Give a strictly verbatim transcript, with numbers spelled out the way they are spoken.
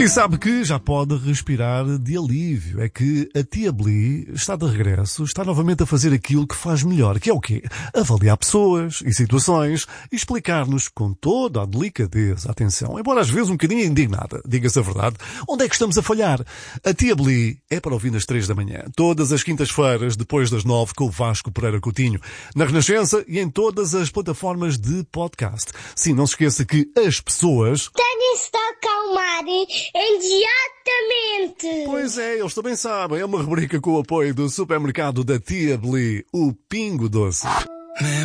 E sabe que já pode respirar de alívio. É que a Tia Bli está de regresso, está novamente a fazer aquilo que faz melhor, que é o quê? Avaliar pessoas e situações e explicar-nos com toda a delicadeza, atenção, embora às vezes um bocadinho indignada, diga-se a verdade, onde é que estamos a falhar. A Tia Bli é para ouvir nas três da manhã, todas as quintas-feiras, depois das nove, com o Vasco Pereira Coutinho, na Renascença e em todas as plataformas de podcast. Sim, não se esqueça que as pessoas devem-se acalmar imediatamente. Pois é, eles também sabem. É uma rubrica com o apoio do supermercado da Tia Bli, o Pingo Doce.